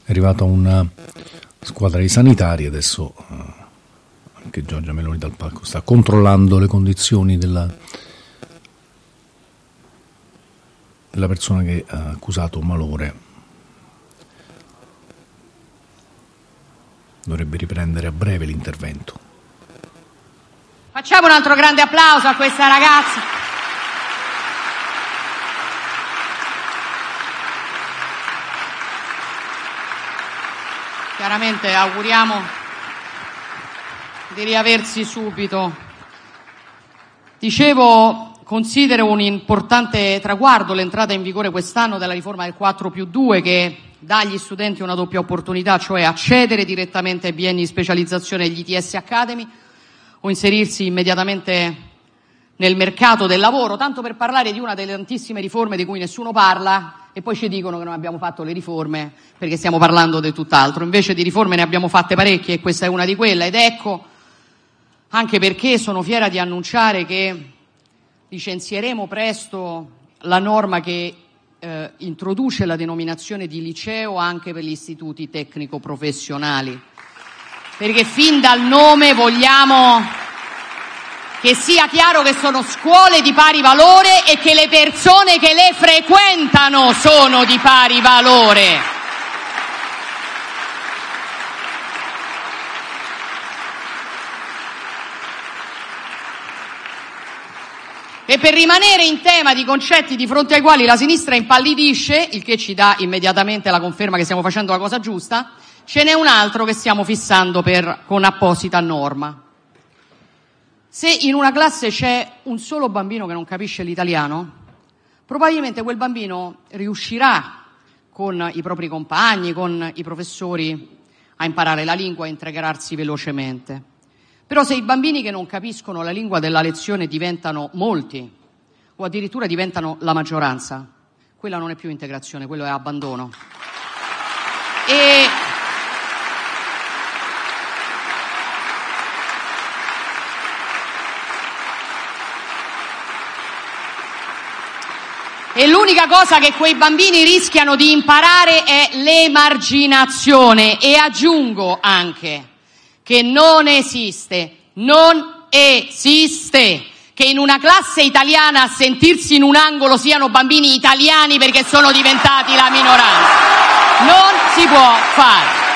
è arrivata una squadra di sanitari, adesso anche Giorgia Meloni dal palco sta controllando le condizioni della persona che ha accusato malore. Dovrebbe riprendere a breve l'intervento. Facciamo un altro grande applauso a questa ragazza. Chiaramente auguriamo di riaversi subito. Dicevo, considero un importante traguardo l'entrata in vigore quest'anno della riforma del 4+2 che dà agli studenti una doppia opportunità, cioè accedere direttamente ai bienni di specializzazione degli ITS Academy o inserirsi immediatamente nel mercato del lavoro, tanto per parlare di una delle tantissime riforme di cui nessuno parla e poi ci dicono che non abbiamo fatto le riforme perché stiamo parlando di tutt'altro. Invece di riforme ne abbiamo fatte parecchie e questa è una di quelle, ed ecco anche perché sono fiera di annunciare che licenzieremo presto la norma che introduce la denominazione di liceo anche per gli istituti tecnico-professionali, perché fin dal nome vogliamo che sia chiaro che sono scuole di pari valore e che le persone che le frequentano sono di pari valore. E per rimanere in tema di concetti di fronte ai quali la sinistra impallidisce, il che ci dà immediatamente la conferma che stiamo facendo la cosa giusta, ce n'è un altro che stiamo fissando con apposita norma. Se in una classe c'è un solo bambino che non capisce l'italiano, probabilmente quel bambino riuscirà con i propri compagni, con i professori, a imparare la lingua e a integrarsi velocemente. Però se i bambini che non capiscono la lingua della lezione diventano molti o addirittura diventano la maggioranza, quella non è più integrazione, quello è abbandono. E l'unica cosa che quei bambini rischiano di imparare è l'emarginazione. E aggiungo anche che non esiste che in una classe italiana a sentirsi in un angolo siano bambini italiani perché sono diventati la minoranza. Non si può fare.